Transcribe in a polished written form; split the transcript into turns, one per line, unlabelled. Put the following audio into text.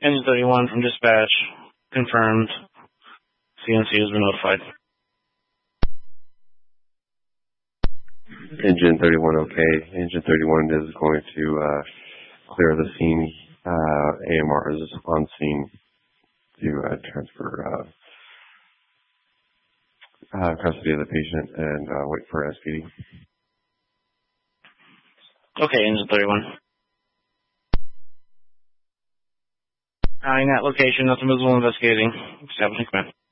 Engine 31 from dispatch. Confirmed. CNC has been notified.
Engine 31, okay. Engine 31 is going to clear the scene. AMR is on scene to transfer custody of the patient and wait for SPD.
Okay, Engine 31. In that location, nothing visible investigating. Establishing command.